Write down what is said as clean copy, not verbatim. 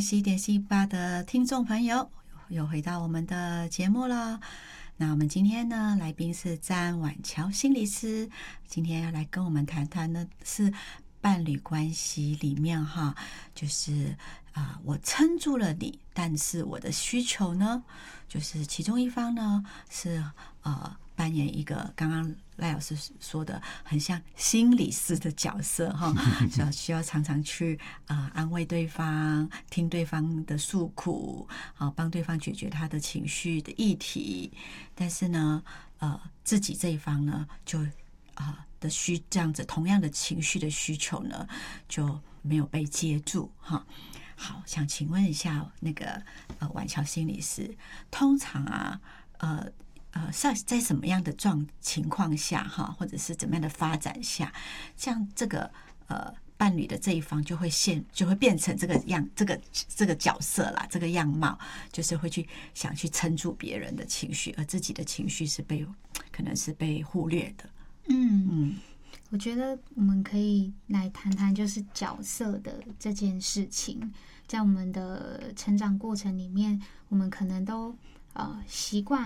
系点心吧的听众朋友，又回到我们的节目了。那我们今天呢，来宾是詹婉乔心理师，今天要来跟我们谈谈的是伴侣关系里面哈，就是我撑住了你，但是我的需求呢，就是其中一方呢是扮演一个刚刚赖老师说的很像心理师的角色哈，需要常常去安慰对方，听对方的诉苦，帮对方解决他的情绪的议题。但是呢，自己这一方呢，就这样子同样的情绪的需求呢，就没有被接住哈。好，想请问一下那个婉乔心理师，通常在什么样的情况下哈，或者是怎么样的发展下，像这个伴侣的这一方就会变成这个角色啦，这个样貌，就是会想去撑住别人的情绪，而自己的情绪可能是被忽略的。 我觉得我们可以来谈谈就是角色的这件事情。在我们的成长过程里面，我们可能都习惯